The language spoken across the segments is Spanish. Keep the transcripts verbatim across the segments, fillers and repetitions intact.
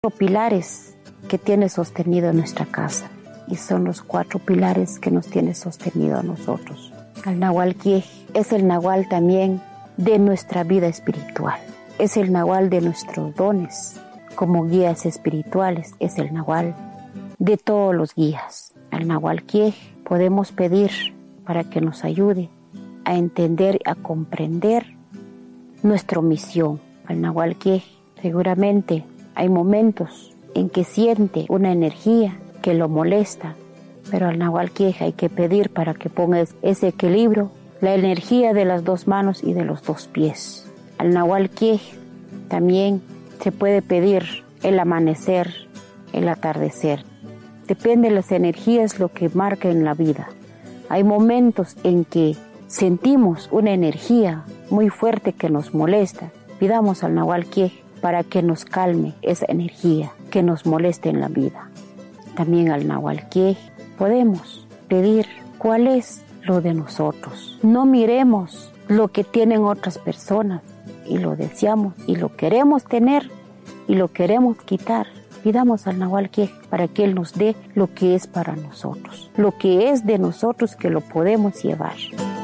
pilares que tiene sostenido nuestra casa, y son los cuatro pilares que nos tiene sostenido a nosotros. El Nahual Quiej es el Nahual también de nuestra vida espiritual, es el Nahual de nuestros dones como guías espirituales, es el Nahual de todos los guías. Al Nahual Quiej podemos pedir para que nos ayude a entender, a comprender nuestra misión. Al Nahual Quiej seguramente hay momentos en que siente una energía que lo molesta, pero al Nahual Quiej hay que pedir para que ponga ese equilibrio, la energía de las dos manos y de los dos pies. Al Nahual Quiej también se puede pedir el amanecer, el atardecer. Depende de las energías lo que marca en la vida. Hay momentos en que sentimos una energía muy fuerte que nos molesta. Pidamos al Nahual Quiej para que nos calme esa energía que nos molesta en la vida. También al Nahual Quiej podemos pedir cuál es lo de nosotros. No miremos lo que tienen otras personas y lo deseamos y lo queremos tener y lo queremos quitar. Pidamos al Nahual Quiej para que Él nos dé lo que es para nosotros, lo que es de nosotros, que lo podemos llevar.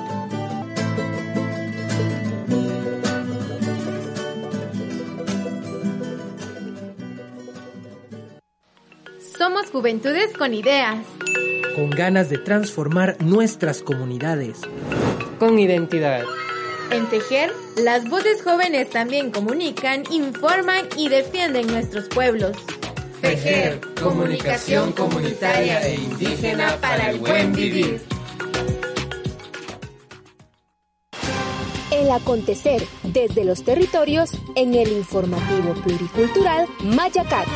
Somos juventudes con ideas, con ganas de transformar nuestras comunidades, con identidad. En Tejer, las voces jóvenes también comunican, informan y defienden nuestros pueblos. Tejer, comunicación comunitaria e indígena para el buen vivir. El acontecer desde los territorios en el informativo pluricultural Mayacat.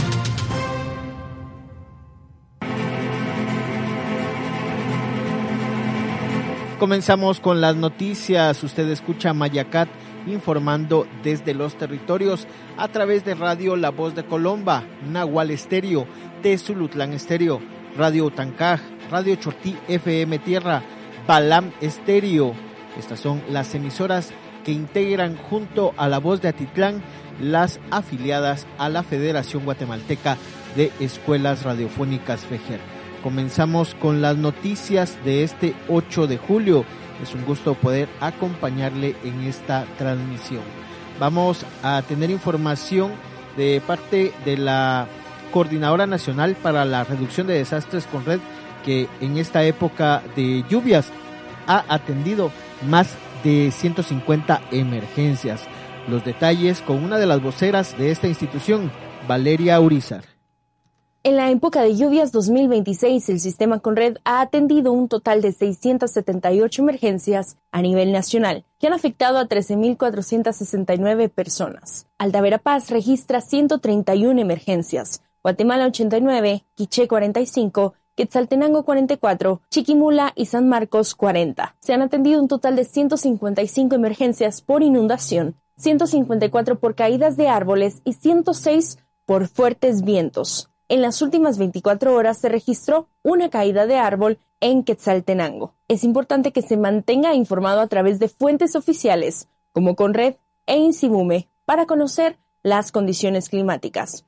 Comenzamos con las noticias. Usted escucha Mayacat informando desde los territorios a través de Radio La Voz de Colomba, Nahual Estéreo, Tezulutlán Estéreo, Radio Tancaj, Radio Chortí F M Tierra, Balam Estéreo. Estas son las emisoras que integran junto a La Voz de Atitlán las afiliadas a la Federación Guatemalteca de Escuelas Radiofónicas FEJER. Comenzamos con las noticias de este ocho de julio. Es un gusto poder acompañarle en esta transmisión. Vamos a tener información de parte de la Coordinadora Nacional para la Reducción de Desastres CONRED, que en esta época de lluvias ha atendido más de ciento cincuenta emergencias. Los detalles con una de las voceras de esta institución, Valeria Urizar. En la época de lluvias dos mil veintiséis, el sistema CONRED ha atendido un total de seiscientas setenta y ocho emergencias a nivel nacional, que han afectado a trece mil cuatrocientas sesenta y nueve personas. Alta Verapaz registra ciento treinta y una emergencias, Guatemala ochenta y nueve, Quiché cuarenta y cinco, Quetzaltenango cuarenta y cuatro, Chiquimula y San Marcos cuarenta. Se han atendido un total de ciento cincuenta y cinco emergencias por inundación, ciento cincuenta y cuatro por caídas de árboles y ciento seis por fuertes vientos. En las últimas veinticuatro horas se registró una caída de árbol en Quetzaltenango. Es importante que se mantenga informado a través de fuentes oficiales como CONRED e INSIBUME para conocer las condiciones climáticas.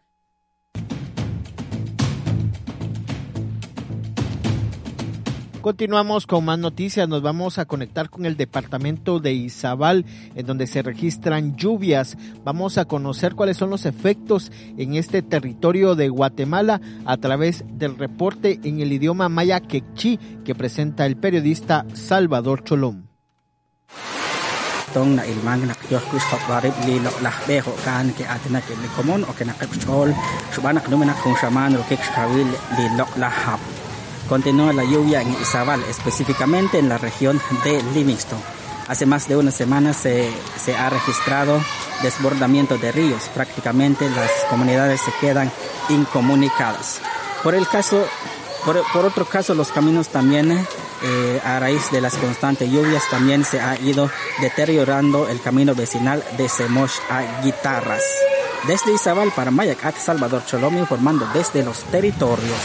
Continuamos con más noticias. Nos vamos a conectar con el departamento de Izabal, en donde se registran lluvias. Vamos a conocer cuáles son los efectos en este territorio de Guatemala a través del reporte en el idioma maya quechí que presenta el periodista Salvador Cholom. Tong na ilmang na kyo kus khwarib li lo la be ho kan ke atna ke komon o ke na kchol shubana knumena kun shaman ro ke khawil li lo la hab. Continúa la lluvia en Izabal, específicamente en la región de Livingstone. Hace más de una semana se, se ha registrado desbordamiento de ríos. Prácticamente las comunidades se quedan incomunicadas. Por el caso, por, por otro caso, los caminos también, eh, a raíz de las constantes lluvias, también se ha ido deteriorando el camino vecinal de Semosh a Guitarras. Desde Izabal para Mayacat, Salvador Cholom informando desde los territorios.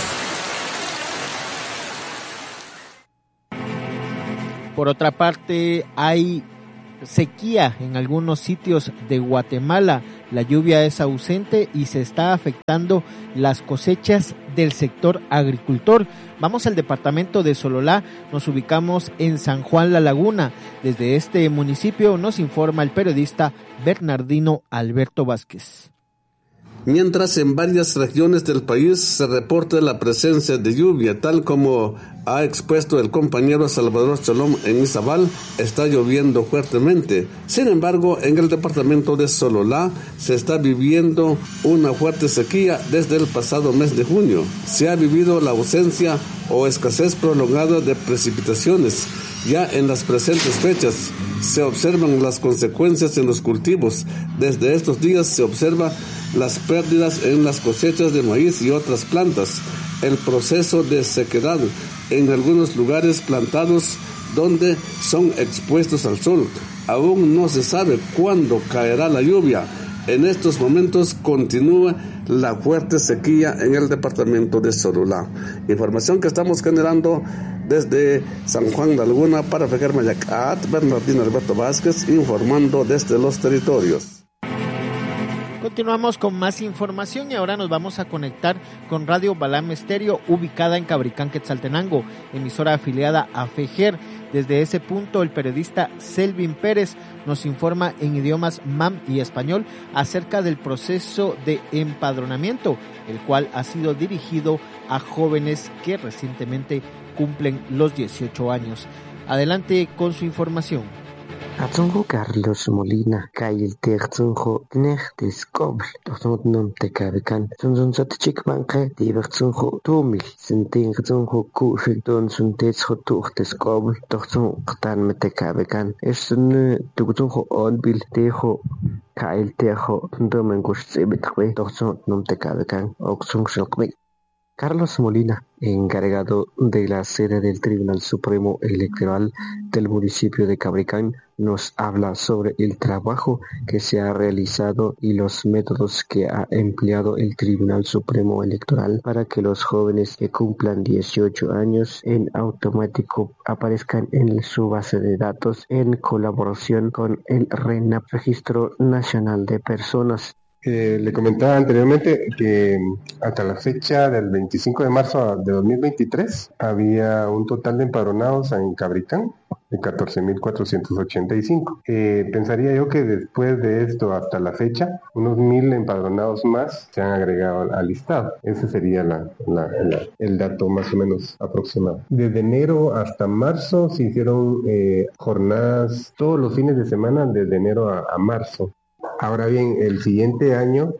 Por otra parte, hay sequía en algunos sitios de Guatemala. La lluvia es ausente y se está afectando las cosechas del sector agricultor. Vamos al departamento de Sololá, nos ubicamos en San Juan La Laguna. Desde este municipio nos informa el periodista Bernardino Alberto Vázquez. Mientras en varias regiones del país se reporta la presencia de lluvia, tal como ha expuesto el compañero Salvador Cholom en Izabal, está lloviendo fuertemente. Sin embargo, en el departamento de Sololá se está viviendo una fuerte sequía desde el pasado mes de junio. Se ha vivido la ausencia o escasez prolongada de precipitaciones. Ya en las presentes fechas se observan las consecuencias en los cultivos. Desde estos días se observa las pérdidas en las cosechas de maíz y otras plantas, el proceso de sequedad en algunos lugares plantados donde son expuestos al sol. Aún no se sabe cuándo caerá la lluvia. En estos momentos continúa la fuerte sequía en el departamento de Sololá. Información que estamos generando desde San Juan de Laguna para Fejer Mayacat, Bernardino Alberto Vázquez informando desde los territorios. Continuamos con más información y ahora nos vamos a conectar con Radio Balam Estéreo, ubicada en Cabricán, Quetzaltenango, emisora afiliada a Fejer. Desde ese punto, el periodista Selvin Pérez nos informa en idiomas mam y español acerca del proceso de empadronamiento, el cual ha sido dirigido a jóvenes que recientemente cumplen los dieciocho años. Adelante con su información. Atzongo Carlos Molina, Kyle Tertzongo, Nechtes Kobl, Toxon Nom Tekabekan, Sonson Satchik Banke, Divertzongo, Tomil, Sentingzongo Kushik, Don Suntezho Tuchtes Kobl, Toxon Ktan Metekabekan, Esun Tugzongo Onbil, Tejo, Kyle Tejo, Domengush Sebetwe, Toxon Nom Tekabekan, Oxon Shokmi. Carlos Molina, encargado de la sede del Tribunal Supremo Electoral del municipio de Cabricán, nos habla sobre el trabajo que se ha realizado y los métodos que ha empleado el Tribunal Supremo Electoral para que los jóvenes que cumplan dieciocho años en automático aparezcan en su base de datos en colaboración con el RENAP, Registro Nacional de Personas. Eh, le comentaba anteriormente que hasta la fecha del veinticinco de marzo de dos mil veintitrés había un total de empadronados en Cabricán de catorce mil cuatrocientos ochenta y cinco. Eh, pensaría yo que después de esto hasta la fecha, unos mil empadronados más se han agregado al, al listado. Ese sería la, la, la, el dato más o menos aproximado. Desde enero hasta marzo se hicieron eh, jornadas todos los fines de semana desde enero a, a marzo. Ahora bien, el siguiente año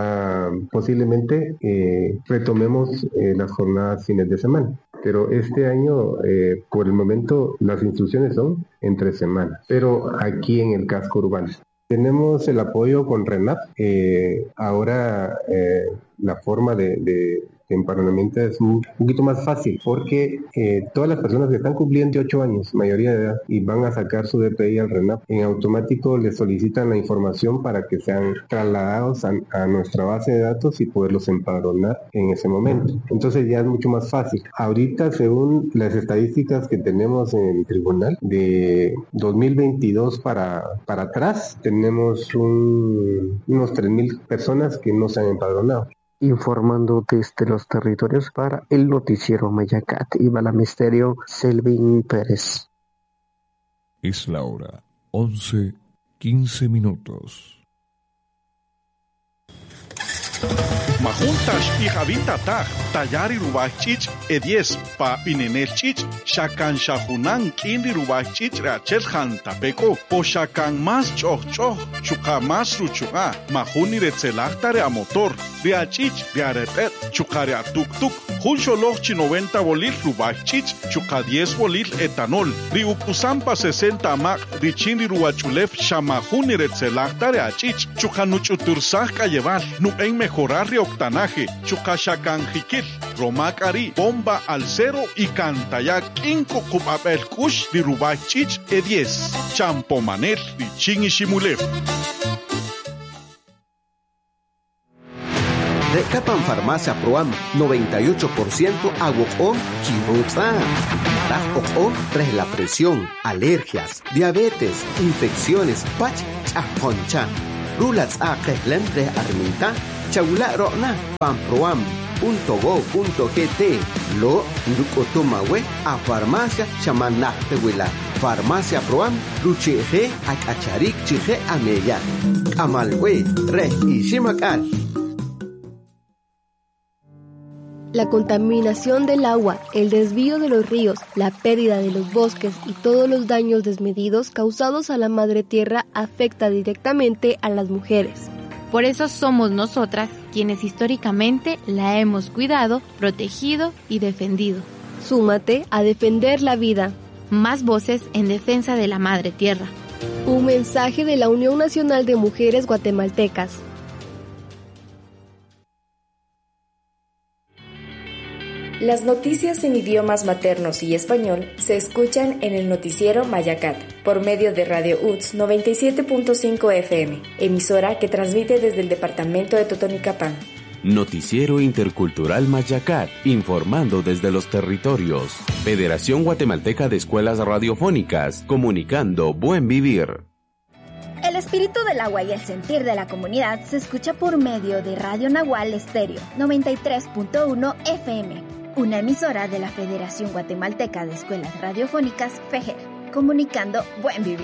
va posiblemente eh, retomemos eh, las jornadas fines de semana, pero este año eh, por el momento las instrucciones son entre semanas, pero aquí en el casco urbano. Tenemos el apoyo con RENAP, eh, ahora eh, la forma de, de empadronamiento es un poquito más fácil porque eh, todas las personas que están cumpliendo dieciocho años, mayoría de edad, y van a sacar su D P I al RENAP, en automático les solicitan la información para que sean trasladados a, a nuestra base de datos y poderlos empadronar en ese momento. Entonces ya es mucho más fácil. Ahorita, según las estadísticas que tenemos en el tribunal, de dos mil veintidós para, para atrás, tenemos un, unos tres mil personas que no se han empadronado. Informando desde los territorios para el noticiero Mayacat y Balam Estéreo, Selvin Pérez. Es la hora once quince minutos. Majuntas y Javita Taj, Tayari Rubachich, Edies, Pa Pinenelchich, Shakan Shahunan, Kindi Rubachich, Rachel Hantapeco, Po Shakan Mas Choch Choch, Chuka Mas Ruchuga, Majuni Retzelachtare a motor, Riachich, Riarepet, Chukarea Tuk Tuk, Juncho Lochi noventa bolil Rubachich, Chuka diez bolil etanol, Riupusampa sesenta Mac, Richindi Ruachulef, Shamahuni Retzelachtare a Chich, Chukanuchutursach Cayeval, Nupen mejorar octanaje, Chukashakanjikil, Romakari, bomba al cero y cantaya quinco cupapel kush di Rubachich e diez, Champomanel di Chingishimulev. Recapan Farmacia Proam noventa y ocho por ciento Aguocó Chirutza. Rajocó tras la presión, alergias, diabetes, infecciones, pach, chaconcha. Rulats a Kehlen tres Arminta, Chagula Rona, Pamproam. .go.gt lo ndukotomawe a farmacia chamanactehuila farmacia proam lucheje akacharik chije ameya amalwe re ishimakal. La contaminación del agua, el desvío de los ríos, la pérdida de los bosques y todos los daños desmedidos causados a la madre tierra afecta directamente a las mujeres. Por eso somos nosotras quienes históricamente la hemos cuidado, protegido y defendido. Súmate a defender la vida. Más voces en defensa de la madre tierra. Un mensaje de la Unión Nacional de Mujeres Guatemaltecas. Las noticias en idiomas maternos y español se escuchan en el noticiero Mayacat, por medio de Radio U T S noventa y siete punto cinco F M, emisora que transmite desde el departamento de Totonicapán. Noticiero Intercultural Mayacat, informando desde los territorios. Federación Guatemalteca de Escuelas Radiofónicas, comunicando buen vivir. El espíritu del agua y el sentir de la comunidad se escucha por medio de Radio Nahual Estéreo noventa y tres punto uno F M. Una emisora de la Federación Guatemalteca de Escuelas Radiofónicas, FEGER, comunicando buen vivir.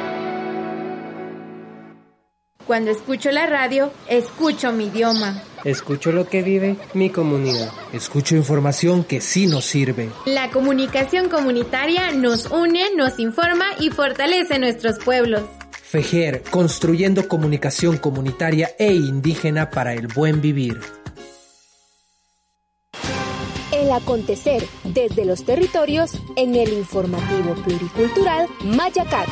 Cuando escucho la radio, escucho mi idioma. Escucho lo que vive mi comunidad. Escucho información que sí nos sirve. La comunicación comunitaria nos une, nos informa y fortalece nuestros pueblos. FEGER, construyendo comunicación comunitaria e indígena para el buen vivir. El acontecer desde los territorios en el informativo pluricultural Mayacat.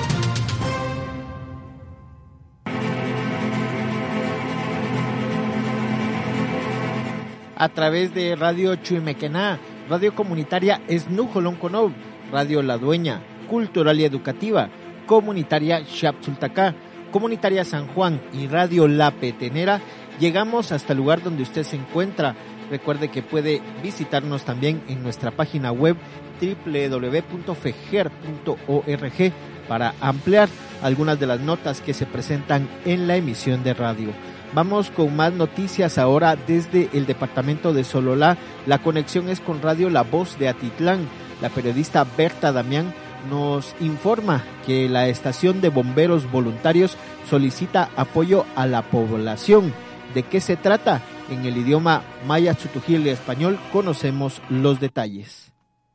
A través de Radio Chuimequená, Radio Comunitaria Esnujolón Conov, Radio La Dueña, Cultural y Educativa, Comunitaria Xapsultacá, Comunitaria San Juan y Radio La Petenera, llegamos hasta el lugar donde usted se encuentra. Recuerde que puede visitarnos también en nuestra página web doble u doble u doble u punto feger punto org para ampliar algunas de las notas que se presentan en la emisión de radio. Vamos con más noticias ahora desde el departamento de Sololá. La conexión es con Radio La Voz de Atitlán. La periodista Berta Damián nos informa que la estación de bomberos voluntarios solicita apoyo a la población. ¿De qué se trata? En el idioma maya, tzutujil y español conocemos los detalles.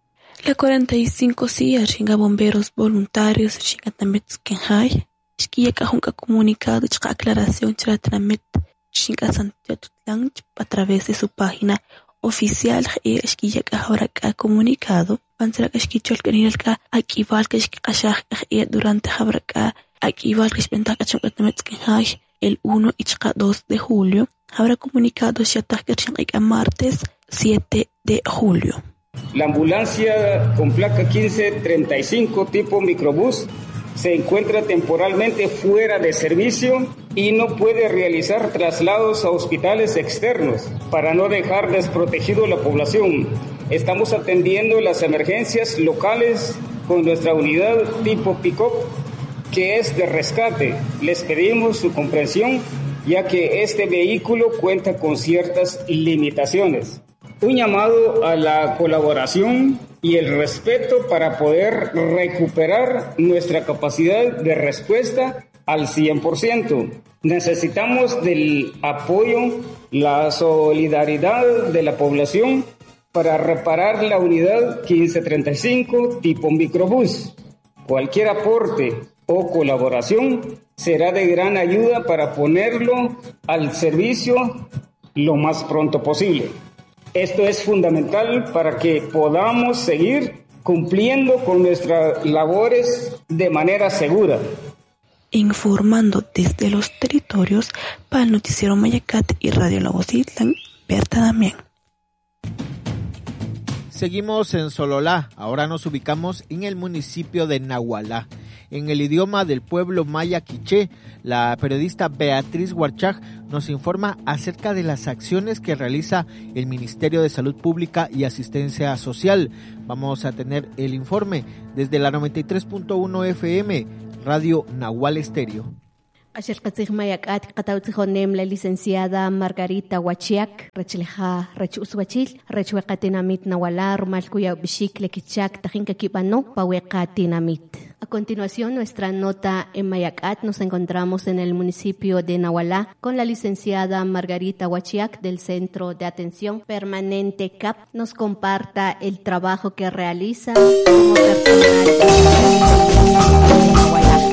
La cuarenta y cinco C I A chinga bomberos voluntarios chinga también kenjay chiquilla cajunca comunicado chica aclaración chira tramit chinga Santiago Tutlán a través de su página oficial y chiquilla ahora ha comunicado pantra chiquichol kenilka aquí val que chiquashaj y durante habraka aquí val que venta cachunga también kenjay el uno y dos de julio habrá comunicado a martes siete de julio. La ambulancia con placa quince treinta y cinco tipo microbús se encuentra temporalmente fuera de servicio y no puede realizar traslados a hospitales externos para no dejar desprotegido a la población. Estamos atendiendo las emergencias locales con nuestra unidad tipo pick-up, que es de rescate. Les pedimos su comprensión, ya que este vehículo cuenta con ciertas limitaciones. Un llamado a la colaboración y el respeto para poder recuperar nuestra capacidad de respuesta al cien por ciento. Necesitamos del apoyo, la solidaridad de la población para reparar la unidad quince treinta y cinco tipo microbús. Cualquier aporte o colaboración será de gran ayuda para ponerlo al servicio lo más pronto posible. Esto es fundamental para que podamos seguir cumpliendo con nuestras labores de manera segura. Informando desde los territorios para el noticiero Mayacat y Radio La Voz de Atitlán, Berta Damián. Seguimos en Sololá, ahora nos ubicamos en el municipio de Nahualá. en el idioma del pueblo maya quiché. La periodista Beatriz Huarchaj nos informa acerca de las acciones que realiza el Ministerio de Salud Pública y Asistencia Social. Vamos a tener el informe desde la noventa y tres punto uno F M, Radio Nahual Estéreo. La licenciada Margarita Huachiac, Rechleja, Rechuswachil, Rechuecatinamit Nahualar, Malcuya Bishik, Lequichac, Tajinca Kibano, Pahuecatinamit. A continuación, nuestra nota en Mayacat. Nos encontramos en el municipio de Nahualá con la licenciada Margarita Huachiac del Centro de Atención Permanente C A P. Nos comparta el trabajo que realiza como personal de Nahualá.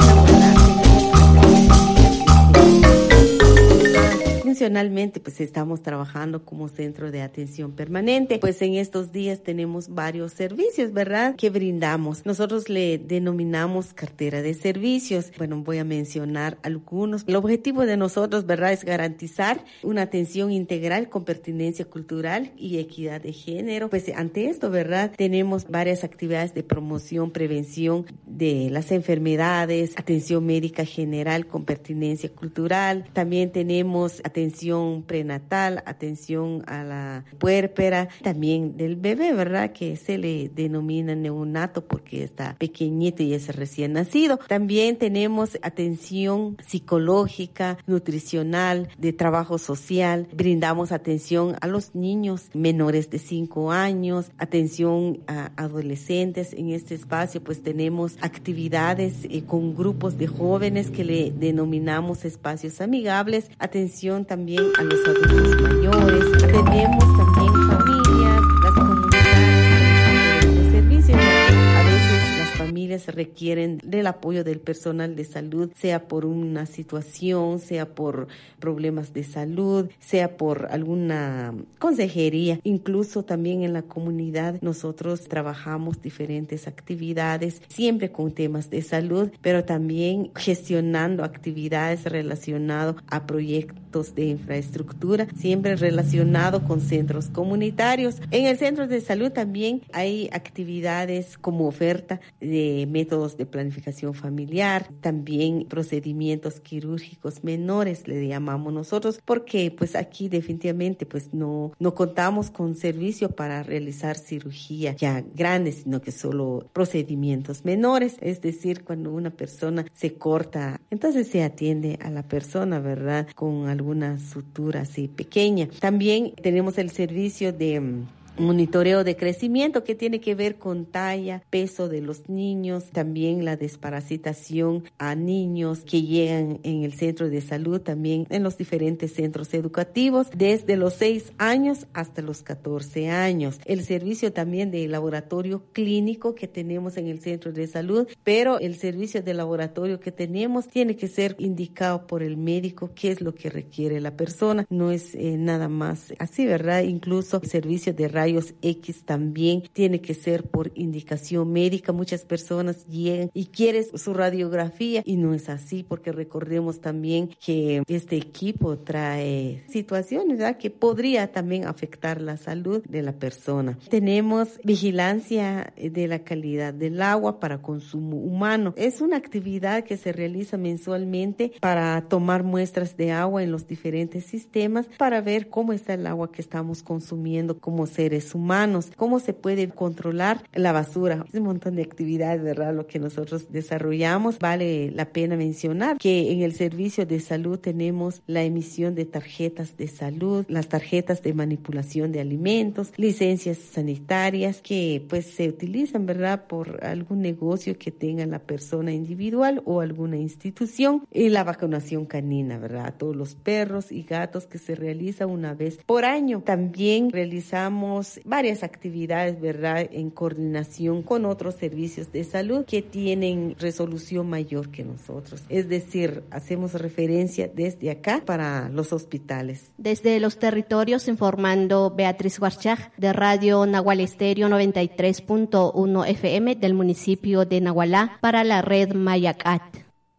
Funcionalmente, pues estamos trabajando como centro de atención permanente. Pues en estos días tenemos varios servicios, ¿verdad?, que brindamos. Nosotros le denominamos cartera de servicios. Bueno, voy a mencionar algunos. El objetivo de nosotros, ¿verdad?, es garantizar una atención integral con pertinencia cultural y equidad de género. Pues ante esto, ¿verdad?, tenemos varias actividades de promoción, prevención de las enfermedades, atención médica general con pertinencia cultural. También tenemos atención prenatal, atención a la puérpera, también del bebé, ¿verdad?, que se le denomina neonato porque está pequeñito y es recién nacido. También tenemos atención psicológica, nutricional, de trabajo social. Brindamos atención a los niños menores de cinco años, atención a adolescentes. En este espacio pues tenemos actividades eh, con grupos de jóvenes que le denominamos espacios amigables, atención también a los adultos mayores, atendemos también familias, las comunidades, los servicios. A veces las familias requieren del apoyo del personal de salud, sea por una situación, sea por problemas de salud, sea por alguna consejería. Incluso también en la comunidad nosotros trabajamos diferentes actividades, siempre con temas de salud, pero también gestionando actividades relacionadas a proyectos de infraestructura, siempre relacionado con centros comunitarios. En el centro de salud también hay actividades como oferta de métodos de planificación familiar, también procedimientos quirúrgicos menores, le llamamos nosotros, porque pues aquí definitivamente pues no, no contamos con servicio para realizar cirugía ya grande, sino que solo procedimientos menores, es decir, cuando una persona se corta, entonces se atiende a la persona, ¿verdad?, con alguna sutura así pequeña. También tenemos el servicio de monitoreo de crecimiento que tiene que ver con talla, peso de los niños, también la desparasitación a niños que llegan en el centro de salud, también en los diferentes centros educativos, desde los seis años hasta los catorce años. El servicio también de laboratorio clínico que tenemos en el centro de salud, pero el servicio de laboratorio que tenemos tiene que ser indicado por el médico qué es lo que requiere la persona, no es eh, nada más así, ¿verdad? Incluso el servicio de rayos X también tiene que ser por indicación médica. Muchas personas llegan y quieren su radiografía y no es así, porque recordemos también que este equipo trae situaciones, ¿verdad?, que podría también afectar la salud de la persona. Tenemos vigilancia de la calidad del agua para consumo humano. Es una actividad que se realiza mensualmente para tomar muestras de agua en los diferentes sistemas para ver cómo está el agua que estamos consumiendo como seres humanos, cómo se puede controlar la basura. Es un montón de actividades, ¿verdad?, lo que nosotros desarrollamos. Vale la pena mencionar que en el servicio de salud tenemos la emisión de tarjetas de salud, las tarjetas de manipulación de alimentos, licencias sanitarias que pues se utilizan, ¿verdad?, por algún negocio que tenga la persona individual o alguna institución, y la vacunación canina, ¿verdad?, a todos los perros y gatos que se realiza una vez por año. También realizamos varias actividades, ¿verdad?, en coordinación con otros servicios de salud que tienen resolución mayor que nosotros. Es decir, hacemos referencia desde acá para los hospitales. Desde los territorios, informando Beatriz Huarchaj de Radio Nahual Estéreo noventa y tres punto uno F M del municipio de Nahualá para la red Mayacat.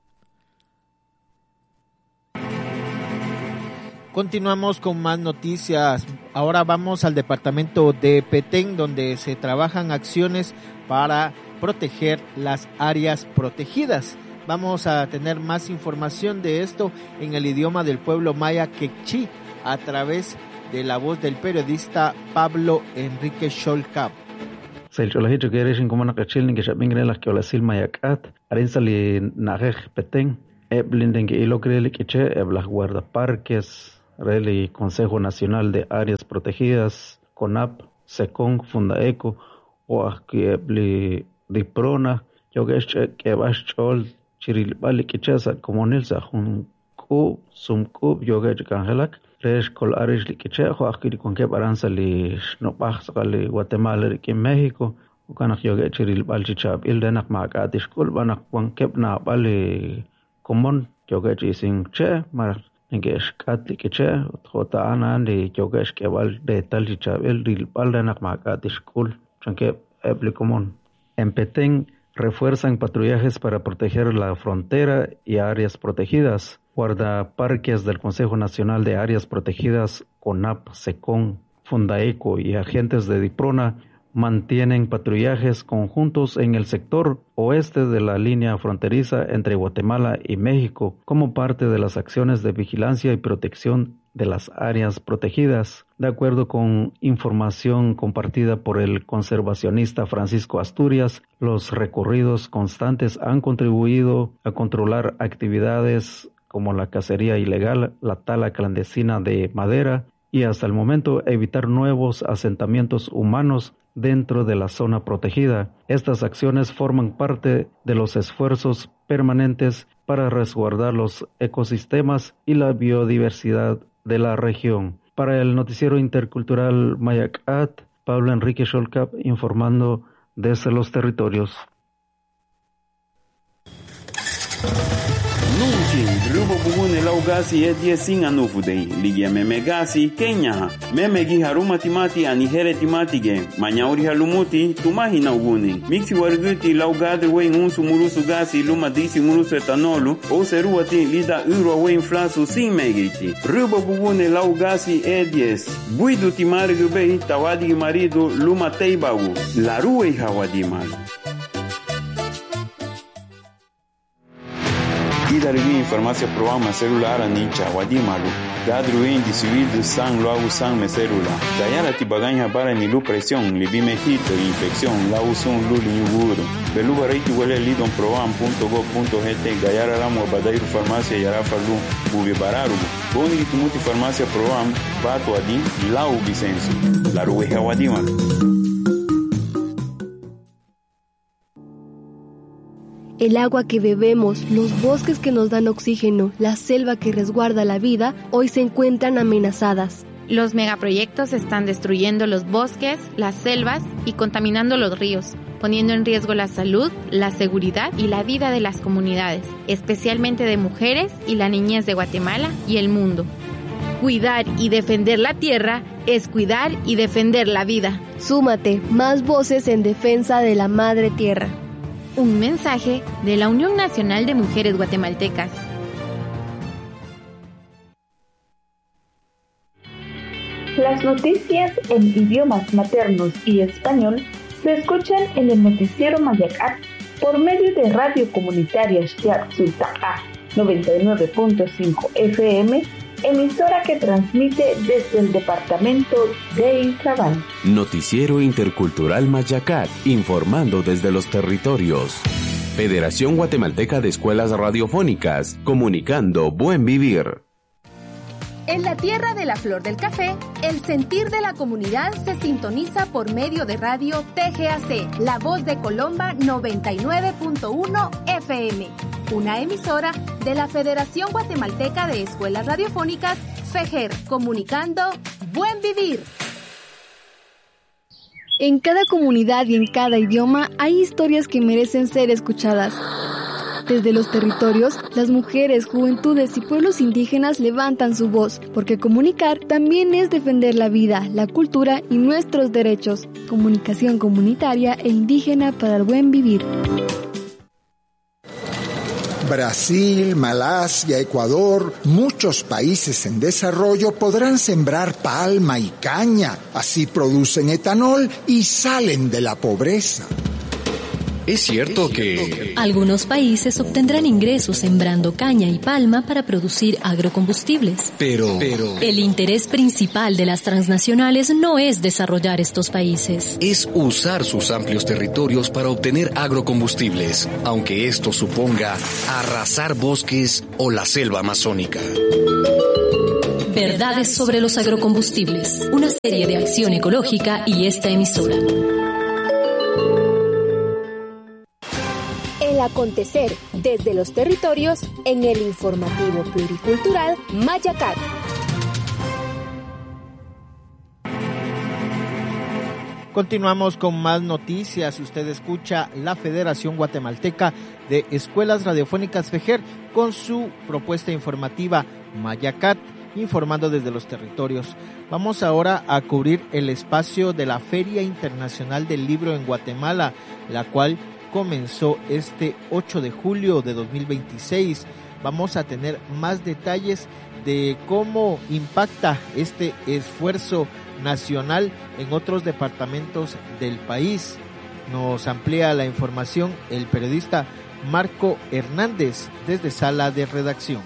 Continuamos con más noticias. Ahora vamos al departamento de Petén, donde se trabajan acciones para proteger las áreas protegidas. Vamos a tener más información de esto en el idioma del pueblo maya quechí a través de la voz del periodista Pablo Enrique Sholcap. Selcholajito que eres en como nakachil ni que shabingre las que olasil mayakat arinsali najej Petén eblinden que ilo crele que che eblas guardaparques Reli Consejo Nacional de Áreas Protegidas, CONAP, SECON, Fundaeco, o Akibli Diprona, Yogesh Kebashol, Chirilbali Kichesa, Comunilsa, Junku, Sumkub, Yogesh Kangelak, Resh Kol Arish Likiche, Joakiri Konkeb Aranzali, Snopachsali, Guatemala, Riki México, Ukanak Yogesh Chirilbal Chichab, Ildenak Makatishkul, Banak Wankebna Bali Common, Yogesh Ising Che, Mar. Ngesh katli keche thota ana de yogesh kebal de tal chichabel ril paldanak makatishkul chanke apli común. En Petén refuerzan patrullajes para proteger la frontera y áreas protegidas. Guardaparques del Consejo Nacional de Áreas Protegidas, CONAP, SECON, Fundaeco y agentes de Diprona mantienen patrullajes conjuntos en el sector oeste de la línea fronteriza entre Guatemala y México como parte de las acciones de vigilancia y protección de las áreas protegidas. De acuerdo con información compartida por el conservacionista Francisco Asturias, los recorridos constantes han contribuido a controlar actividades como la cacería ilegal, la tala clandestina de madera y hasta el momento evitar nuevos asentamientos humanos dentro de la zona protegida. Estas acciones forman parte de los esfuerzos permanentes para resguardar los ecosistemas y la biodiversidad de la región. Para el noticiero intercultural Mayakat, Pablo Enrique Sholcap informando desde los territorios. Nunchi, rubo bugune laugasi e die singa nufudei, ligia memegasi, Kenya, memegi haruma timati anihere timati ge, manyauri halumuti, tumahi na uguni, mixi warguti laugadre wen unsu murusu gasi, luma disi murusu etanolu, o seruati lida uro wen flasu sin megiti. Rubo bugune laugasi e dies, buidu timari gubei, tawadi marido, luma teibagu, la rue hawadimalu. Idarigin farmácia programa celular anicha wadimalu gadruin disuido sang logo sang me celular dayara tibaganya para ni lu presión libi mejito infección la usun luli yuguro belu baraiti wale lidon program punto go punto gt gayara ramo badairu farmácia yara falu bubi bararu boni tumuti farmácia program bato adi lau bisenso la rueja wadimalu. El agua que bebemos, los bosques que nos dan oxígeno, la selva que resguarda la vida, hoy se encuentran amenazadas. Los megaproyectos están destruyendo los bosques, las selvas y contaminando los ríos, poniendo en riesgo la salud, la seguridad y la vida de las comunidades, especialmente de mujeres y la niñez de Guatemala y el mundo. Cuidar y defender la tierra es cuidar y defender la vida. Súmate, más voces en defensa de la madre tierra. Un mensaje de la Unión Nacional de Mujeres Guatemaltecas. Las noticias en idiomas maternos y español se escuchan en el noticiero Mayakat por medio de Radio Comunitaria Xiaxuta'a noventa y nueve punto cinco F M, emisora que transmite desde el departamento de Izabal. Noticiero Intercultural Mayakat, informando desde los territorios. Federación Guatemalteca de Escuelas Radiofónicas, comunicando buen vivir. En la tierra de la flor del café, el sentir de la comunidad se sintoniza por medio de radio T G A C, La Voz de Colomba noventa y nueve punto uno F M, una emisora de la Federación Guatemalteca de Escuelas Radiofónicas, FEGER, comunicando buen vivir. En cada comunidad y en cada idioma hay historias que merecen ser escuchadas. Desde los territorios, las mujeres, juventudes y pueblos indígenas levantan su voz, porque comunicar también es defender la vida, la cultura y nuestros derechos. Comunicación comunitaria e indígena para el buen vivir. Brasil, Malasia, Ecuador, muchos países en desarrollo podrán sembrar palma y caña. Así producen etanol y salen de la pobreza. Es cierto que algunos países obtendrán ingresos sembrando caña y palma para producir agrocombustibles. Pero, pero el interés principal de las transnacionales no es desarrollar estos países. Es usar sus amplios territorios para obtener agrocombustibles, aunque esto suponga arrasar bosques o la selva amazónica. Verdades sobre los agrocombustibles, una serie de acción ecológica y esta emisora. El acontecer desde los territorios en el informativo pluricultural Mayacat. Continuamos con más noticias. Usted escucha la Federación Guatemalteca de Escuelas Radiofónicas FEGER con su propuesta informativa Mayacat, informando desde los territorios. Vamos ahora a cubrir el espacio de la Feria Internacional del Libro en Guatemala, la cual comenzó este ocho de julio de dos mil veintiséis. Vamos a tener más detalles de cómo impacta este esfuerzo nacional en otros departamentos del país. Nos amplía la información el periodista Marco Hernández desde Sala de Redacción.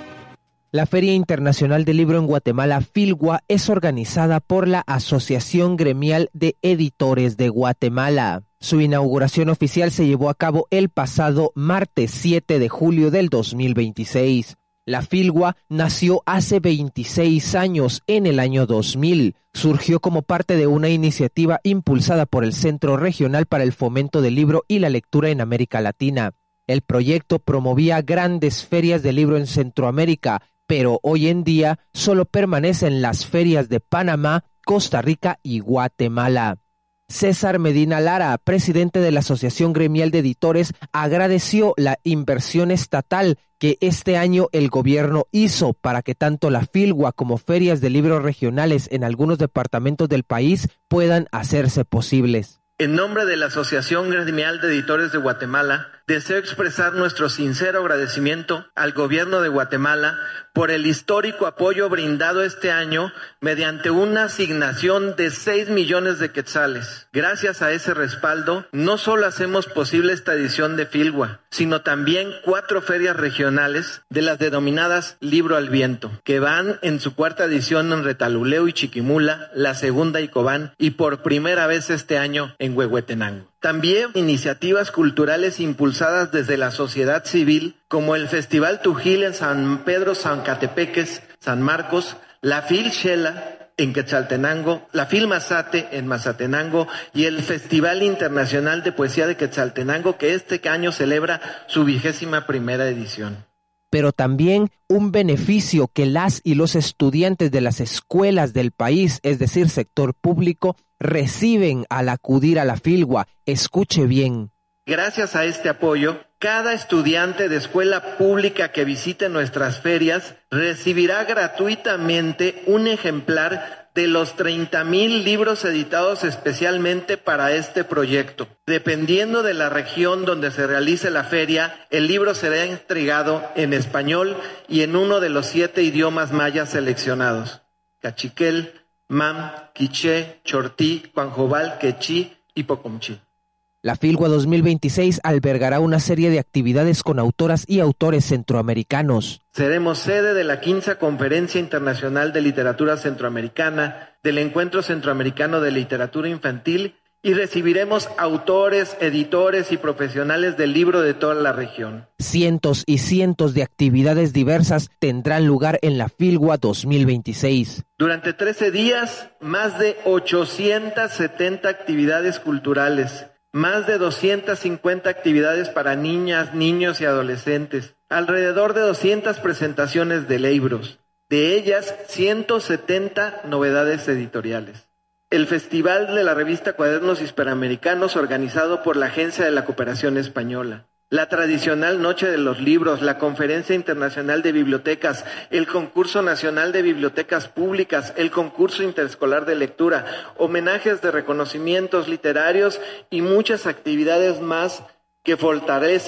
La Feria Internacional del Libro en Guatemala, FILGUA, es organizada por la Asociación Gremial de Editores de Guatemala. Su inauguración oficial se llevó a cabo el pasado martes siete de julio del dos mil veintiséis. La FILGUA nació hace veintiséis años, en el año dos mil. Surgió como parte de una iniciativa impulsada por el Centro Regional para el Fomento del Libro y la Lectura en América Latina. El proyecto promovía grandes ferias de libro en Centroamérica, pero hoy en día solo permanecen las ferias de Panamá, Costa Rica y Guatemala. César Medina Lara, presidente de la Asociación Gremial de Editores, agradeció la inversión estatal que este año el gobierno hizo para que tanto la FILGUA como ferias de libros regionales en algunos departamentos del país puedan hacerse posibles. En nombre de la Asociación Gremial de Editores de Guatemala, deseo expresar nuestro sincero agradecimiento al gobierno de Guatemala por el histórico apoyo brindado este año mediante una asignación de seis millones de quetzales. Gracias a ese respaldo, no solo hacemos posible esta edición de FILGUA, sino también cuatro ferias regionales de las denominadas Libro al Viento, que van en su cuarta edición en Retaluleu y Chiquimula, la segunda Icobán y por primera vez este año en Huehuetenango. También iniciativas culturales impulsadas desde la sociedad civil, como el Festival Tujil en San Pedro Zancatepeques, San Marcos, la FIL Xela en Quetzaltenango, la FIL Mazate en Mazatenango y el Festival Internacional de Poesía de Quetzaltenango, que este año celebra su vigésima primera edición. Pero también un beneficio que las y los estudiantes de las escuelas del país, es decir, sector público, reciben al acudir a la FILGUA. Escuche bien. Gracias a este apoyo, cada estudiante de escuela pública que visite nuestras ferias recibirá gratuitamente un ejemplar de los treinta mil libros editados especialmente para este proyecto. Dependiendo de la región donde se realice la feria, el libro será entregado en español y en uno de los siete idiomas mayas seleccionados: cachiquel, mam, quiché, chortí, cuanjobal, quechí y pocomchí. La FILGUA dos mil veintiséis albergará una serie de actividades con autoras y autores centroamericanos. Seremos sede de la quinta Conferencia Internacional de Literatura Centroamericana, del Encuentro Centroamericano de Literatura Infantil y recibiremos autores, editores y profesionales del libro de toda la región. Cientos y cientos de actividades diversas tendrán lugar en la FILGUA dos mil veintiséis. Durante trece días, más de ochocientas setenta actividades culturales, más de doscientas cincuenta actividades para niñas, niños y adolescentes, alrededor de doscientas presentaciones de libros, de ellas ciento setenta novedades editoriales. El Festival de la Revista Cuadernos Hispanoamericanos, organizado por la Agencia de la Cooperación Española. La tradicional Noche de los Libros, la Conferencia Internacional de Bibliotecas, el Concurso Nacional de Bibliotecas Públicas, el Concurso Interescolar de Lectura, homenajes de reconocimientos literarios y muchas actividades más que fortalecen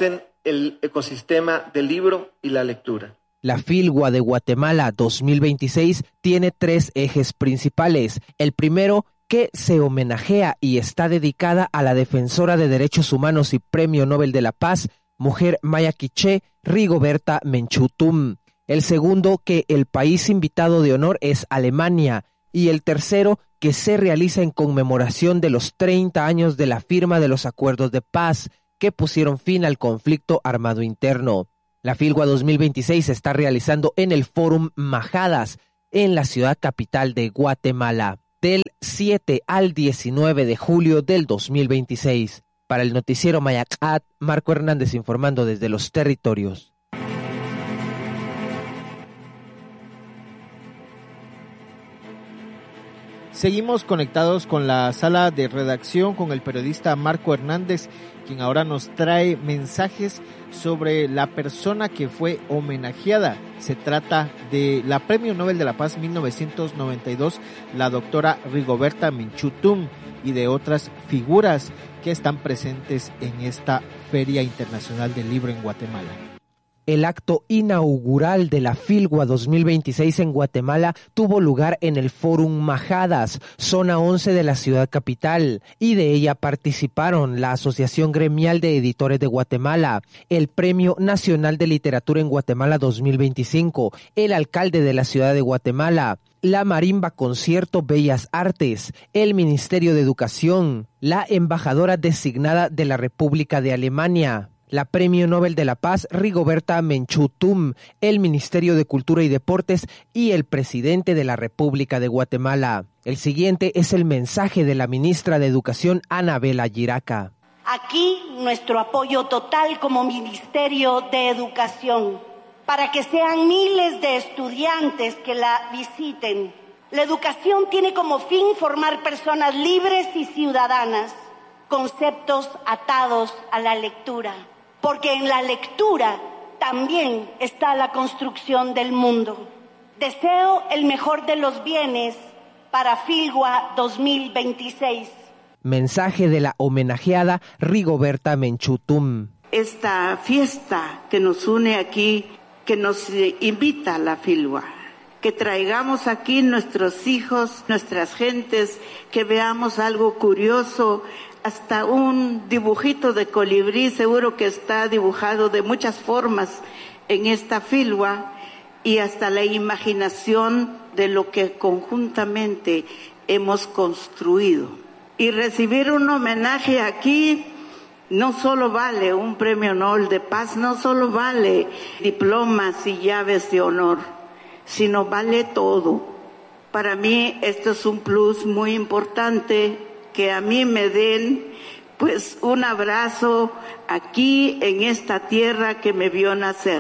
el ecosistema del libro y la lectura. La Filgua de Guatemala dos mil veintiséis tiene tres ejes principales. El primero, que se homenajea y está dedicada a la defensora de derechos humanos y Premio Nobel de la Paz, mujer maya quiché, Rigoberta Menchú Tum. El segundo, que el país invitado de honor es Alemania. Y el tercero, que se realiza en conmemoración de los treinta años de la firma de los acuerdos de paz que pusieron fin al conflicto armado interno. La Filgua dos mil veintiséis se está realizando en el Fórum Majadas, en la ciudad capital de Guatemala, del siete al diecinueve de julio del dos mil veintiséis. Para el noticiero Mayacat, Marco Hernández informando desde los territorios. Seguimos conectados con la sala de redacción con el periodista Marco Hernández, quien ahora nos trae mensajes sobre la persona que fue homenajeada. Se trata de la Premio Nobel de la Paz mil novecientos noventa y dos, la doctora Rigoberta Menchú Tum, y de otras figuras que están presentes en esta Feria Internacional del Libro en Guatemala. El acto inaugural de la Filgua dos mil veintiséis en Guatemala tuvo lugar en el Fórum Majadas, zona once de la ciudad capital, y de ella participaron la Asociación Gremial de Editores de Guatemala, el Premio Nacional de Literatura en Guatemala dos mil veinticinco, el alcalde de la ciudad de Guatemala, la Marimba Concierto Bellas Artes, el Ministerio de Educación, la embajadora designada de la República de Alemania, la Premio Nobel de la Paz Rigoberta Menchú Tum, el Ministerio de Cultura y Deportes y el presidente de la República de Guatemala. El siguiente es el mensaje de la ministra de Educación, Anabela Giraca. Aquí nuestro apoyo total como Ministerio de Educación, para que sean miles de estudiantes que la visiten. La educación tiene como fin formar personas libres y ciudadanas, conceptos atados a la lectura. Porque en la lectura también está la construcción del mundo. Deseo el mejor de los bienes para Filgua dos mil veintiséis. Mensaje de la homenajeada Rigoberta Menchú Tum. Esta fiesta que nos une aquí, que nos invita a la Filgua, que traigamos aquí nuestros hijos, nuestras gentes, que veamos algo curioso. Hasta un dibujito de colibrí seguro que está dibujado de muchas formas en esta Filgua, y hasta la imaginación de lo que conjuntamente hemos construido. Y recibir un homenaje aquí no solo vale un premio Nobel de Paz, no solo vale diplomas y llaves de honor, sino vale todo. Para mí esto es un plus muy importante, que a mí me den pues un abrazo aquí en esta tierra que me vio nacer.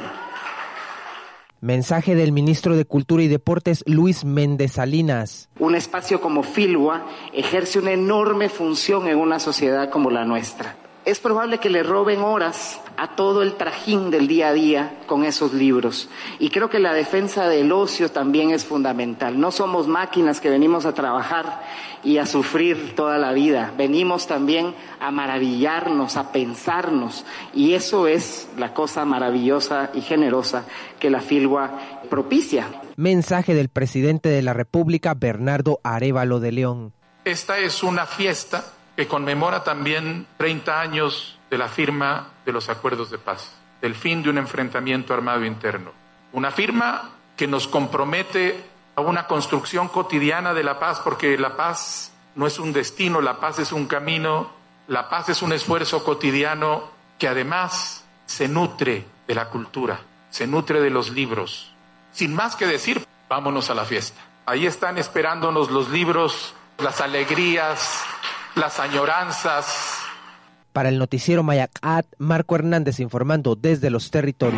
Mensaje del ministro de Cultura y Deportes, Luis Méndez Salinas. Un espacio como Filgua ejerce una enorme función en una sociedad como la nuestra. Es probable que le roben horas a todo el trajín del día a día con esos libros. Y creo que la defensa del ocio también es fundamental. No somos máquinas que venimos a trabajar y a sufrir toda la vida. Venimos también a maravillarnos, a pensarnos. Y eso es la cosa maravillosa y generosa que la Filgua propicia. Mensaje del presidente de la República, Bernardo Arévalo de León. Esta es una fiesta que conmemora también treinta años de la firma de los acuerdos de paz, del fin de un enfrentamiento armado interno. Una firma que nos compromete a una construcción cotidiana de la paz, porque la paz no es un destino, la paz es un camino, la paz es un esfuerzo cotidiano que además se nutre de la cultura, se nutre de los libros. Sin más que decir, vámonos a la fiesta. Ahí están esperándonos los libros, las alegrías, las añoranzas. Para el noticiero Mayacat, Marco Hernández informando desde los territorios.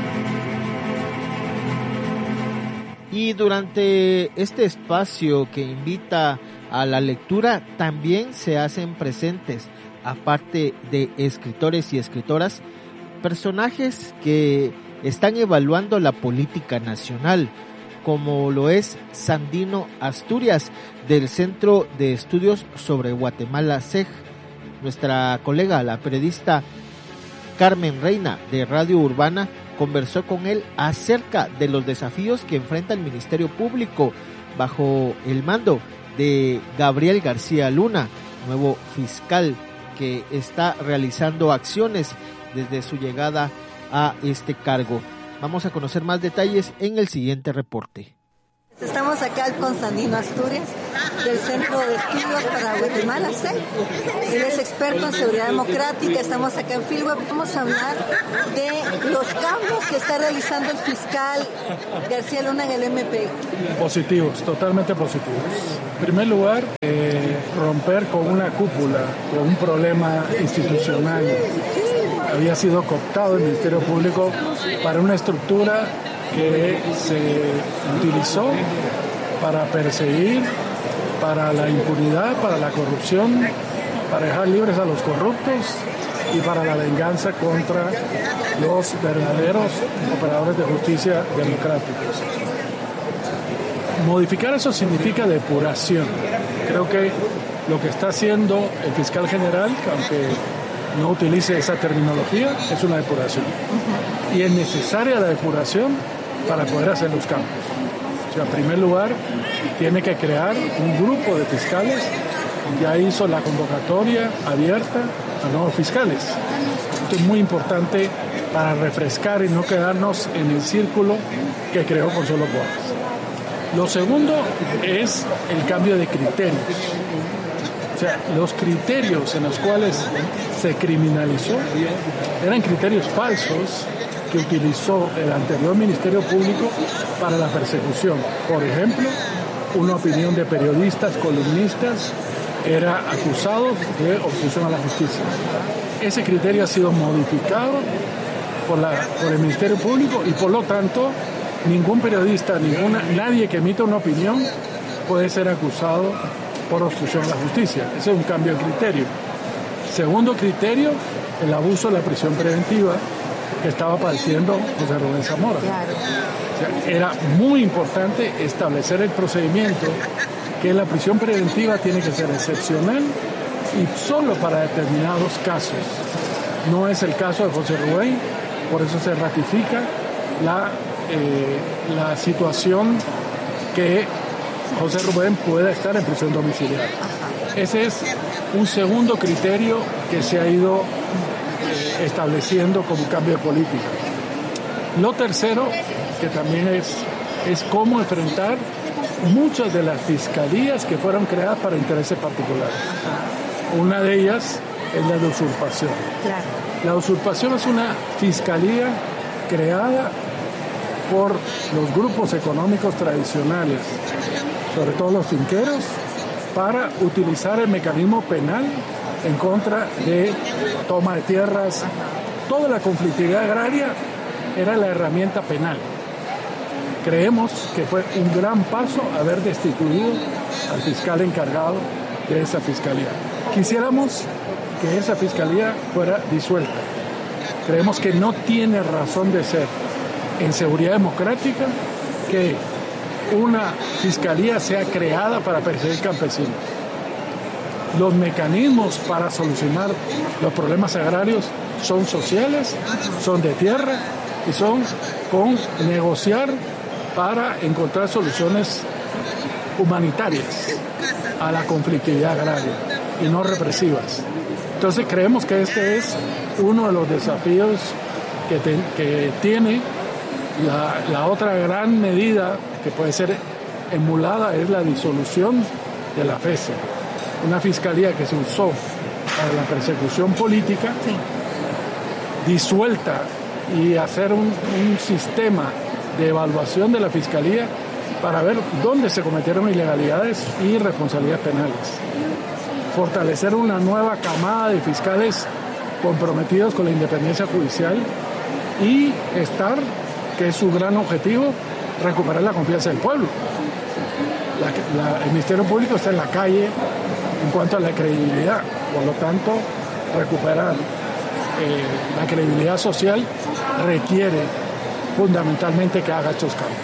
Y durante este espacio que invita a la lectura, también se hacen presentes, aparte de escritores y escritoras, personajes que están evaluando la política nacional, como lo es Sandino Asturias, del Centro de Estudios sobre Guatemala, C E G. Nuestra colega, la periodista Carmen Reina de Radio Urbana conversó con él acerca de los desafíos que enfrenta el Ministerio Público bajo el mando de Gabriel García Luna, nuevo fiscal que está realizando acciones desde su llegada a este cargo. Vamos a conocer más detalles en el siguiente reporte. Estamos acá con Sandino Asturias, del Centro de Estudios para Guatemala, C E L. Él es experto en seguridad democrática, estamos acá en Filgua. Vamos a hablar de los cambios que está realizando el fiscal García Luna en el M P I. Positivos, totalmente positivos. En primer lugar, eh, romper con una cúpula, con un problema institucional. Había sido cooptado el Ministerio Público para una estructura que se utilizó para perseguir, para la impunidad, para la corrupción, para dejar libres a los corruptos y para la venganza contra los verdaderos operadores de justicia democráticos. Modificar eso significa depuración. Creo que lo que está haciendo el fiscal general, aunque no utilice esa terminología, es una depuración. Y es necesaria la depuración para poder hacer los cambios. O sea, en primer lugar, tiene que crear un grupo de fiscales. Ya hizo la convocatoria abierta a nuevos fiscales. Esto es muy importante para refrescar y no quedarnos en el círculo que creó Consuelo Porras. Lo segundo es el cambio de criterios. O sea, los criterios en los cuales se criminalizó eran criterios falsos que utilizó el anterior Ministerio Público para la persecución. Por ejemplo, una opinión de periodistas, columnistas, era acusado de obstrucción a la justicia. Ese criterio ha sido modificado por, la, por el Ministerio Público y por lo tanto ningún periodista, ninguna, nadie que emita una opinión puede ser acusado por obstrucción a la justicia. Ese es un cambio de criterio. Segundo criterio, el abuso de la prisión preventiva que estaba padeciendo José Rubén Zamora. Claro. O sea, era muy importante establecer el procedimiento que la prisión preventiva tiene que ser excepcional y solo para determinados casos. No es el caso de José Rubén, por eso se ratifica la, eh, la situación que José Rubén pueda estar en prisión domiciliaria. Ese es un segundo criterio que se ha ido estableciendo como cambio de política. Lo tercero, que también es, es cómo enfrentar muchas de las fiscalías que fueron creadas para intereses particulares. Una de ellas es la de usurpación. Claro. La usurpación es una fiscalía creada por los grupos económicos tradicionales, sobre todo los finqueros, para utilizar el mecanismo penal en contra de toma de tierras. Toda la conflictividad agraria era la herramienta penal. Creemos que fue un gran paso haber destituido al fiscal encargado de esa fiscalía. Quisiéramos que esa fiscalía fuera disuelta. Creemos que no tiene razón de ser en seguridad democrática que una fiscalía sea creada para perseguir campesinos. Los mecanismos para solucionar los problemas agrarios son sociales, son de tierra y son con negociar para encontrar soluciones humanitarias a la conflictividad agraria y no represivas. Entonces creemos que este es uno de los desafíos que, te, que tiene la, la otra gran medida que puede ser emulada, es la disolución de la F E S E. Una fiscalía que se usó para la persecución política, sí. disuelta, y hacer un, un sistema de evaluación de la fiscalía para ver dónde se cometieron ilegalidades y responsabilidades penales. Fortalecer una nueva camada de fiscales comprometidos con la independencia judicial y estar, que es su gran objetivo, recuperar la confianza del pueblo. La, la, el Ministerio Público está en la calle en cuanto a la credibilidad, por lo tanto, recuperar eh, la credibilidad social requiere fundamentalmente que haga estos cambios.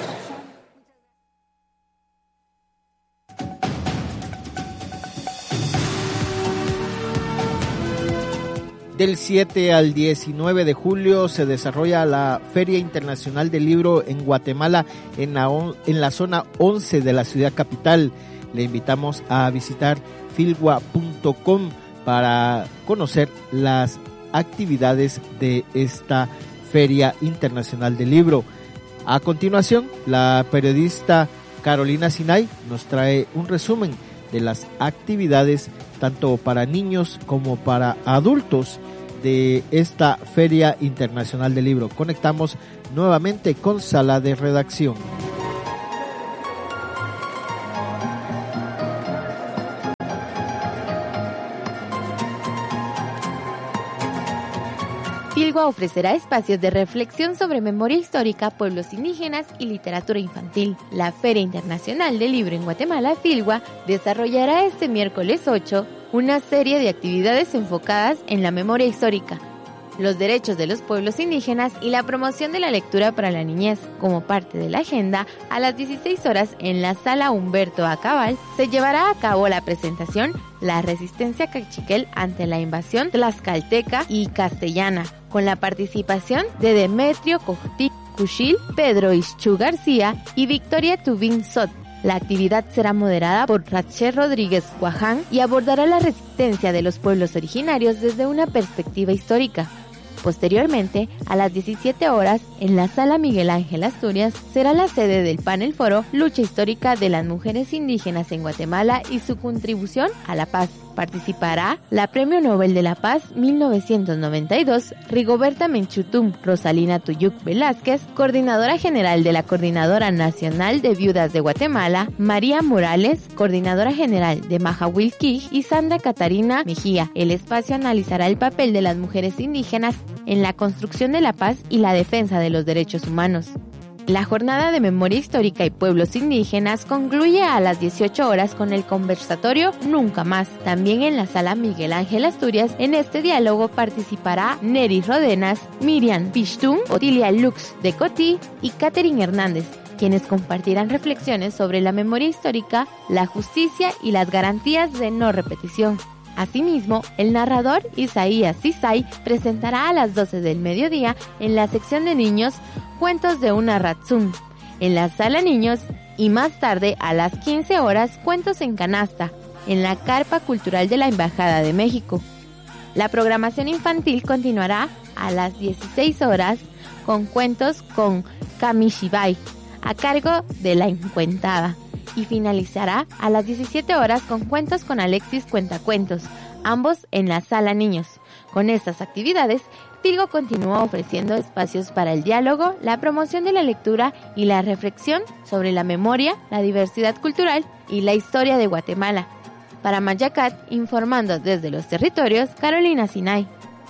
Del siete al diecinueve de julio se desarrolla la Feria Internacional del Libro en Guatemala, en la, en la zona once de la ciudad capital. Le invitamos a visitar filgua punto com para conocer las actividades de esta Feria Internacional del Libro. A continuación, la periodista Carolina Sinay nos trae un resumen de las actividades tanto para niños como para adultos de esta Feria Internacional del Libro. Conectamos nuevamente con Sala de Redacción. Filgua ofrecerá espacios de reflexión sobre memoria histórica, pueblos indígenas y literatura infantil. La Feria Internacional del Libro en Guatemala, Filgua, desarrollará este miércoles ocho una serie de actividades enfocadas en la memoria histórica, los derechos de los pueblos indígenas y la promoción de la lectura para la niñez. Como parte de la agenda, a las dieciséis horas en la Sala Humberto Acabal se llevará a cabo la presentación La resistencia cachiquel ante la invasión tlaxcalteca y castellana, con la participación de Demetrio Cojti Cuchil, Pedro Ischu García y Victoria Tubín Sot. La actividad será moderada por Ratcher Rodríguez Guaján y abordará la resistencia de los pueblos originarios desde una perspectiva histórica. Posteriormente, a las diecisiete horas, en la Sala Miguel Ángel Asturias, será la sede del panel foro Lucha Histórica de las Mujeres Indígenas en Guatemala y su contribución a la paz. Participará la Premio Nobel de la Paz mil novecientos noventa y dos, Rigoberta Menchutum Rosalina Tuyuk Velázquez, Coordinadora General de la Coordinadora Nacional de Viudas de Guatemala, María Morales, Coordinadora General de Mahahuilquij, y Sandra Catarina Mejía. El espacio analizará el papel de las mujeres indígenas en la construcción de la paz y la defensa de los derechos humanos. La jornada de memoria histórica y pueblos indígenas concluye a las dieciocho horas con el conversatorio Nunca Más. También en la Sala Miguel Ángel Asturias, en este diálogo participará Neri Rodenas, Miriam Pishtum, Otilia Lux de Cotí y Catherine Hernández, quienes compartirán reflexiones sobre la memoria histórica, la justicia y las garantías de no repetición. Asimismo, el narrador Isaías Sisay presentará a las doce del mediodía en la sección de niños Cuentos de una Ratzum, en la Sala Niños, y más tarde a las quince horas Cuentos en Canasta, en la Carpa Cultural de la Embajada de México. La programación infantil continuará a las dieciséis horas con Cuentos con Kamishibai, a cargo de La Encuentada, y finalizará a las diecisiete horas con Cuentos con Alexis Cuentacuentos, ambos en la Sala Niños. Con estas actividades, Filgua continúa ofreciendo espacios para el diálogo, la promoción de la lectura y la reflexión sobre la memoria, la diversidad cultural y la historia de Guatemala. Para Mayacat, informando desde los territorios, Carolina Sinay.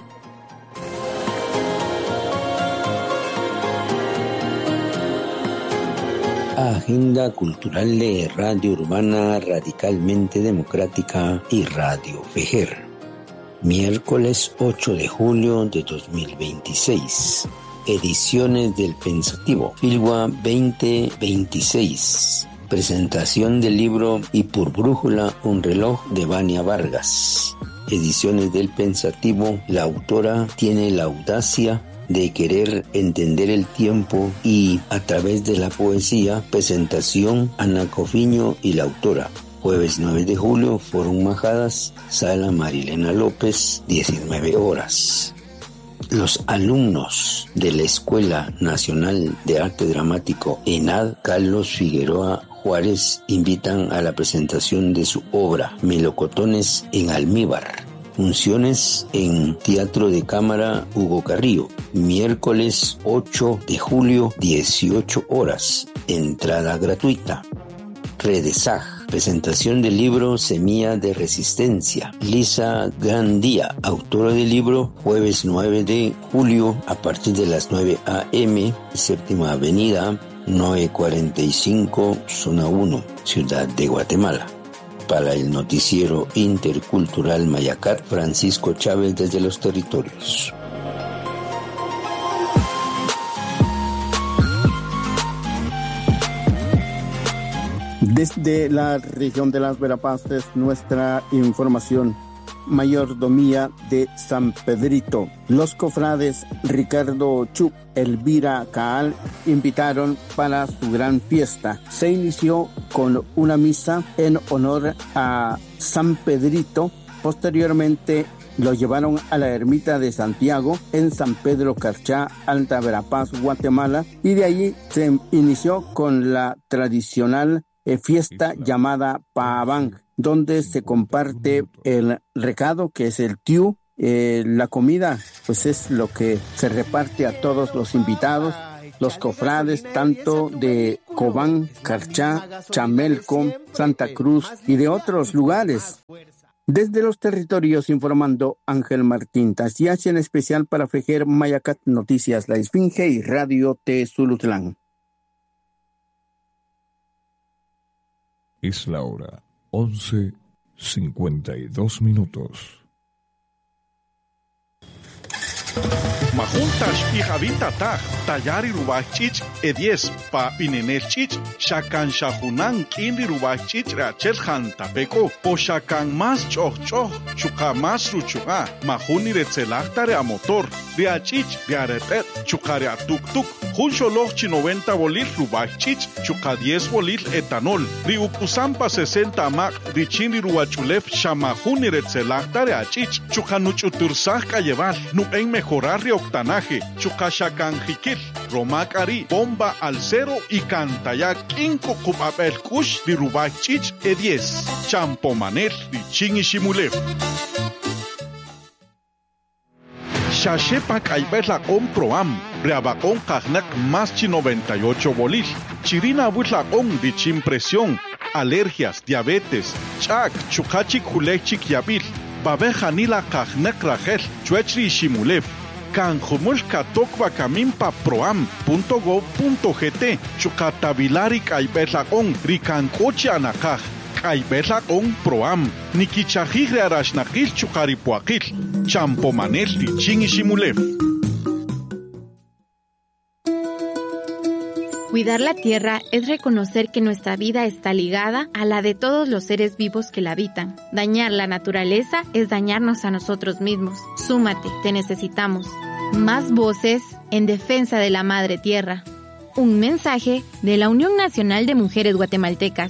Agenda cultural de Radio Urbana Radicalmente Democrática y Radio Vejer. Miércoles ocho de julio de dos mil veintiséis. Ediciones del Pensativo. Filgua veinte veintiséis. Presentación del libro Y por brújula un reloj de Vania Vargas. Ediciones del Pensativo. La autora tiene la audacia de querer entender el tiempo y, a través de la poesía, presentación Ana Cofiño y la autora. Jueves nueve de julio, Fórum Majadas, Sala Marilena López, diecinueve horas. Los alumnos de la Escuela Nacional de Arte Dramático ENAD, Carlos Figueroa Juárez, invitan a la presentación de su obra Melocotones en Almíbar. Funciones en Teatro de Cámara Hugo Carrillo, miércoles ocho de julio, dieciocho horas, entrada gratuita. Redesaj, presentación del libro Semilla de Resistencia. Lisa Grandía, autora del libro, jueves nueve de julio, a partir de las nueve a eme, Séptima Avenida, nueve cuarenta y cinco, Zona uno, Ciudad de Guatemala. Para el noticiero intercultural Mayacat, Francisco Chávez desde los territorios. Desde la región de las Verapaces, nuestra información. mayordomía de San Pedrito. Los cofrades Ricardo Chuc, Elvira Caal invitaron para su gran fiesta. Se inició con una misa en honor a San Pedrito. Posteriormente lo llevaron a la ermita de Santiago en San Pedro Carchá, Alta Verapaz, Guatemala, y de allí se inició con la tradicional eh, fiesta llamada Paabang, donde se comparte el recado, que es el tiu. Eh, la comida pues es lo que se reparte a todos los invitados, los cofrades tanto de Cobán, Carchá, Chamelco, Santa Cruz y de otros lugares. Desde los territorios informando Ángel Martín Tasiach, en especial para Fejer Mayacat Noticias, La Esfinge y Radio T Zulutlán. Es la hora once cincuenta y dos minutos. Majuntas y Javita Taj, Tayari Rubachich, Edies, Pa Pinenelchich, Shakan Shahunan, Kindi Rubachich, Rachel Hantapeco, Po Shakan Mas Choch Choch, Chuka Mas Ruchuga, Majuni Retzelaktare a motor, Riachich, Riarepet, Chukare a Tuk Tuk, Juncholochi noventa bolil Rubachich, Chuka diez bolil etanol, Riukusampa sesenta Mac, Richini Ruachulef, Shamahuni Retzelaktare a Chich, Chukanuchutursach Cayeval, Nupen mejorar reoctanaje, Chukashakanjikil, Romakari, bomba al cero y cantaya quinco cupapel kush di Rubachich e diez, Champomanel di Chingishimulev. Shashepa Kaibela con Proam, Reabacón Kajnak Maschi noventa y ocho bolil, Chirina Butlacón di Chimpresión, alergias, diabetes, Chak, Chukachi Kulechik Yabil, Babeja Nila Kajnak Rajel, Chuechri Shimulev, Kanjumul Katokwa Kamimpa Proam punto gov punto gt, Chukatabilari Kaibelakon, Rikankochi Anakaj, Kaibelakon Proam, Nikichajigre Arashnakil Chukaripuakil, Champomanel Chingishimulev. Cuidar la tierra es reconocer que nuestra vida está ligada a la de todos los seres vivos que la habitan. Dañar la naturaleza es dañarnos a nosotros mismos. Súmate, te necesitamos. Más voces en defensa de la madre tierra. Un mensaje de la Unión Nacional de Mujeres Guatemaltecas.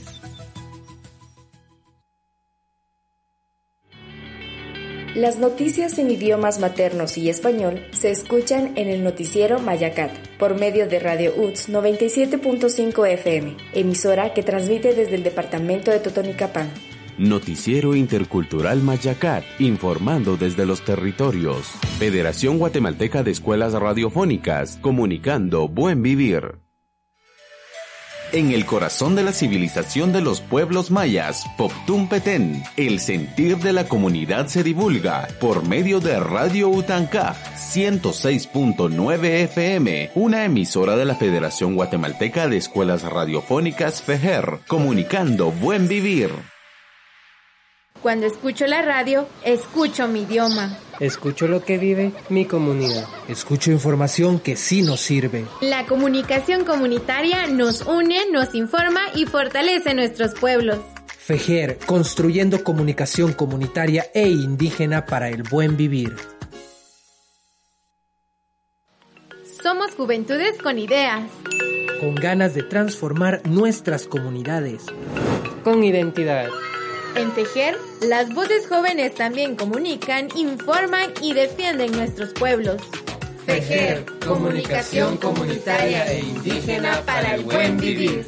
Las noticias en idiomas maternos y español se escuchan en el noticiero Mayacat, por medio de Radio U T S noventa y siete punto cinco F M, emisora que transmite desde el departamento de Totonicapán. Noticiero Intercultural Mayacat, informando desde los territorios. Federación Guatemalteca de Escuelas Radiofónicas, comunicando buen vivir. En el corazón de la civilización de los pueblos mayas, Poptún Petén, el sentir de la comunidad se divulga por medio de Radio Utancaj ciento seis punto nueve F M, una emisora de la Federación Guatemalteca de Escuelas Radiofónicas FEJER, comunicando buen vivir. Cuando escucho la radio, escucho mi idioma. Escucho lo que vive mi comunidad. Escucho información que sí nos sirve. La comunicación comunitaria nos une, nos informa y fortalece nuestros pueblos. FEJER, construyendo comunicación comunitaria e indígena para el buen vivir. Somos juventudes con ideas. Con ganas de transformar nuestras comunidades. Con identidad. En FEJER, las voces jóvenes también comunican, informan y defienden nuestros pueblos. FEJER, comunicación comunitaria e indígena para el buen vivir.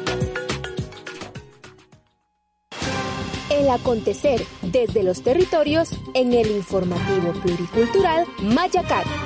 El acontecer desde los territorios en el informativo pluricultural Mayacat.